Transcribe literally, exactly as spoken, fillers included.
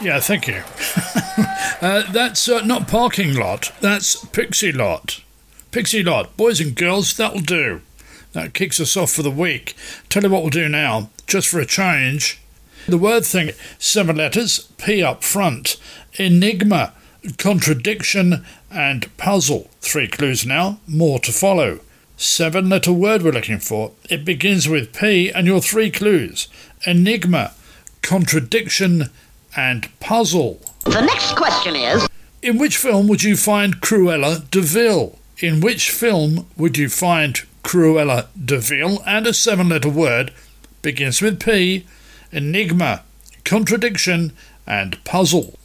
Yeah, thank you. uh, that's uh, not parking lot, that's Pixie Lot. Pixie Lot, boys and girls, that'll do. That kicks us off for the week. Tell you what we'll do now, just for a change. The word thing, seven letters, P up front. Enigma, contradiction and puzzle. Three clues now, more to follow. Seven-letter word we're looking for. It begins with P and your three clues. Enigma, contradiction and puzzle. The next question is... In which film would you find Cruella de Vil? In which film would you find Cruella de Vil? And a seven-letter word begins with P, enigma, contradiction and puzzle.